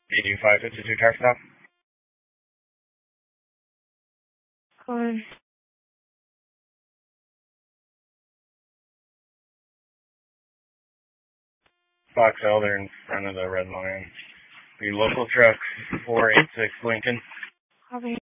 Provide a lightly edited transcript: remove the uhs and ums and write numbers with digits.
DD 552 car stop. Calling. Fox Elder in front of the Red Lion. The local truck 486 Lincoln. Copy.